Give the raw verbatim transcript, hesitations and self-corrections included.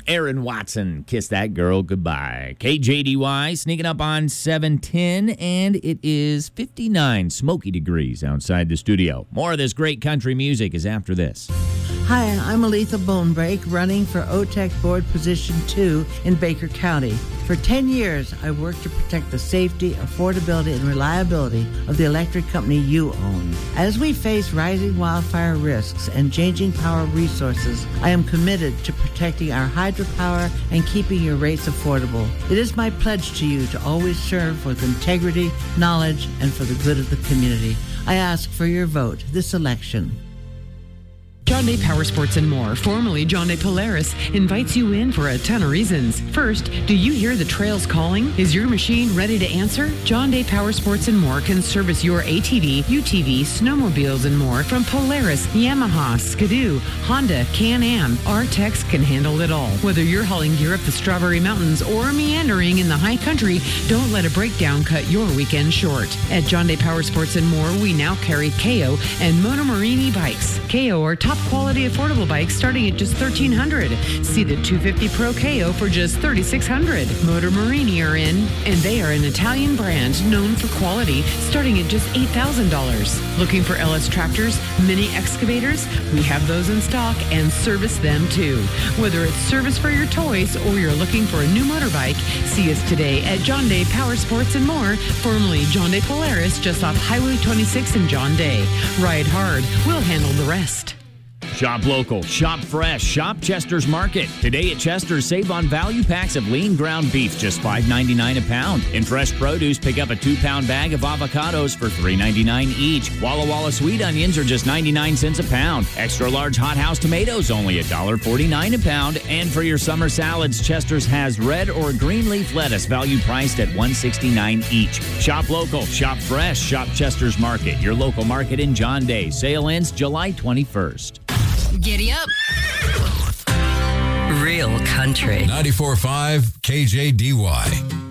Aaron Watson, Kiss That Girl Goodbye. K J D Y sneaking up on seven ten, and it is fifty-nine smoky degrees outside the studio. More of this great country music is after this. Hi, I'm Aletha Bonebrake, running for O T E C Board Position two in Baker County. For ten years, I've worked to protect the safety, affordability, and reliability of the electric company you own. As we face rising wildfire risks and changing power resources, I am committed to protecting our hydropower and keeping your rates affordable. It is my pledge to you to always serve with integrity, knowledge, and for the good of the community. I ask for your vote this election. John Day Power Sports and More, formerly John Day Polaris, invites you in for a ton of reasons. First, do you hear the trails calling? Is your machine ready to answer? John Day Power Sports and More can service your A T V, U T V, snowmobiles, and more from Polaris, Yamaha, Skidoo, Honda, Can-Am. Our techs can handle it all. Whether you're hauling gear up the Strawberry Mountains or meandering in the high country, don't let a breakdown cut your weekend short. At John Day Power Sports and More, we now carry K O and Monomarini bikes. K O are top quality affordable bikes starting at just thirteen hundred dollars. See the two fifty Pro K O for just thirty-six hundred dollars. Motor Marini are in, and they are an Italian brand known for quality starting at just eight thousand dollars. Looking for L S tractors, mini excavators? We have those in stock and service them too. Whether it's service for your toys or you're looking for a new motorbike, see us today at John Day Power Sports and More, formerly John Day Polaris, just off Highway twenty-six in John Day. Ride hard. We'll handle the rest. Shop local, shop fresh, shop Chester's Market. Today at Chester's, save on value packs of lean ground beef, just five ninety-nine a pound. In fresh produce, pick up a two-pound bag of avocados for three ninety-nine each. Walla Walla sweet onions are just ninety-nine cents a pound. Extra large hothouse tomatoes only one forty-nine a pound. And for your summer salads, Chester's has red or green leaf lettuce, value priced at one sixty-nine each. Shop local, shop fresh, shop Chester's Market, your local market in John Day. Sale ends July twenty-first. Giddy up. Real country. ninety-four point five K J D Y.